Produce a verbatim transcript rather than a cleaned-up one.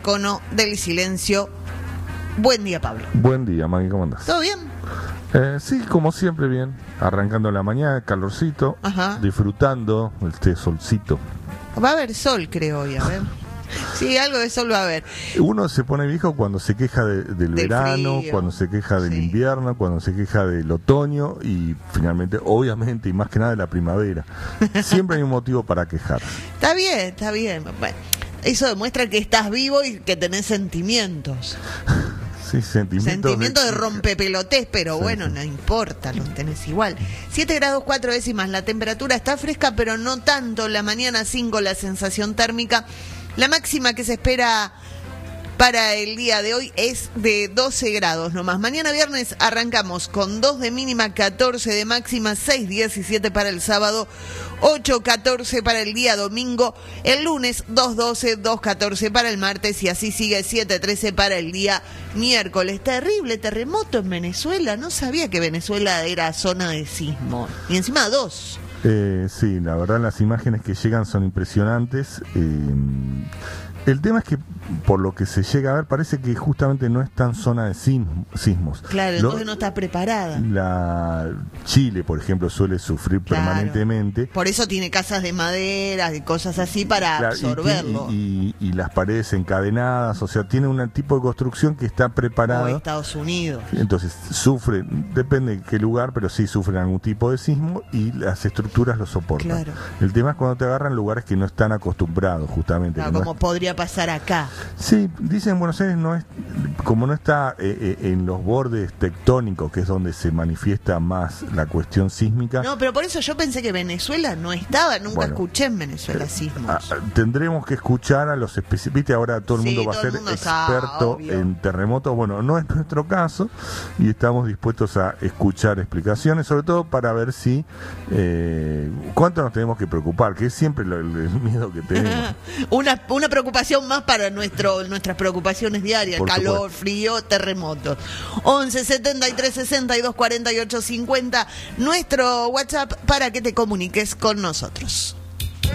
Cono del silencio. Buen día, Pablo. Buen día, Maggie, ¿cómo andás? ¿Todo bien? Eh, sí, como siempre, bien. Arrancando la mañana, calorcito, Ajá. Disfrutando este solcito. Va a haber sol, creo, hoy, a ver. Sí, algo de sol va a haber. Uno se pone viejo cuando se queja de, del, del verano, frío. Cuando se queja del Sí. invierno, cuando se queja del otoño y finalmente, obviamente, y más que nada de la primavera. Siempre hay un motivo para quejar. Está bien, está bien. Bueno, eso demuestra que estás vivo y que tenés sentimientos. Sí, sentimientos. Sentimientos de, de rompepelotés, pero sí, bueno, sí. no importa, los tenés igual. siete grados cuatro décimas, la temperatura está fresca, pero no tanto. La mañana cinco, la sensación térmica. La máxima que se espera para el día de hoy es de doce grados nomás. Mañana viernes arrancamos con dos de mínima, catorce de máxima, seis, diecisiete para el sábado, ocho, catorce para el día domingo. El lunes dos, doce, dos, catorce para el martes y así sigue, siete, trece para el día miércoles. Terrible terremoto en Venezuela. No sabía que Venezuela era zona de sismo. Y encima dos. Eh, sí, la verdad las imágenes que llegan son impresionantes. Eh, el tema es que por lo que se llega a ver parece que justamente no es tan zona de sismo, sismos. Claro, lo, entonces no está preparada. La Chile, por ejemplo, suele sufrir Claro. permanentemente. Por eso tiene casas de madera y cosas así para Claro, absorberlo. Y, y, y, y las paredes encadenadas, o sea, tiene un tipo de construcción que está preparada. O Estados Unidos. Entonces sufre, depende de qué lugar, pero sí sufren algún tipo de sismo y las estructuras lo soportan. Claro. El tema es cuando te agarran lugares que no están acostumbrados, justamente. Claro, no como es... podría pasar acá. Sí, dicen en Buenos Aires no es, como no está eh, eh, en los bordes tectónicos, que es donde se manifiesta más la cuestión sísmica. No, pero por eso yo pensé que Venezuela no estaba, nunca Bueno, escuché en Venezuela sismos. A, a, tendremos que escuchar a los especialistas. Viste, ahora todo el Sí, mundo va a ser mundo experto sabe, en terremotos. Bueno, no es nuestro caso y estamos dispuestos a escuchar explicaciones, sobre todo para ver si eh, cuánto nos tenemos que preocupar, que es siempre lo, el, el miedo que tenemos. una, una preocupación más para nuestro nuestras preocupaciones diarias, Por calor, supuesto. frío, terremotos. once, setenta y tres, sesenta y dos, cuarenta y ocho, cincuenta, nuestro WhatsApp para que te comuniques con nosotros.